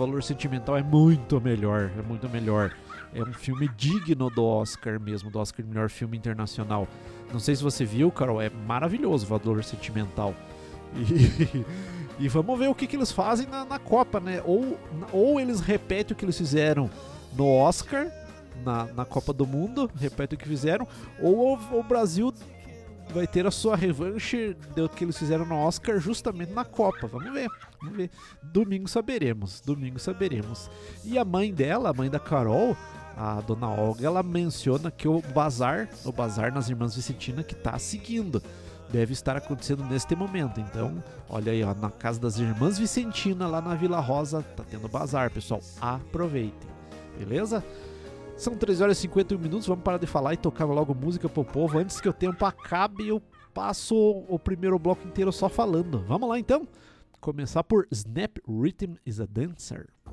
Valor Sentimental é muito melhor, é muito melhor. É um filme digno do Oscar mesmo, do Oscar de melhor filme internacional. Não sei se você viu, Carol, é maravilhoso Valor Sentimental. E vamos ver o que eles fazem na Copa, né? Ou eles repetem o que eles fizeram no Oscar, na Copa do Mundo, repetem o que fizeram, ou o Brasil vai ter a sua revanche do que eles fizeram no Oscar justamente na Copa. Vamos ver. Domingo saberemos. E a mãe dela, a mãe da Carol, a dona Olga, ela menciona que o bazar nas Irmãs Vicentina que tá seguindo. Deve estar acontecendo neste momento. Então, olha aí, ó, na casa das Irmãs Vicentina, lá na Vila Rosa, tá tendo bazar, pessoal. Aproveitem. Beleza? São 13 horas e 51 minutos, vamos parar de falar e tocar logo música pro povo. Antes que o tempo acabe, eu passo o primeiro bloco inteiro só falando. Vamos lá então? Começar por Snap Rhythm is a Dancer.